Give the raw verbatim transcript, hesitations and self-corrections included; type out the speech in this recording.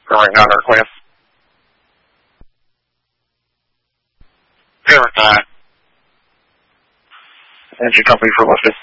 Going on our class. Paradigm. Engine company for listing.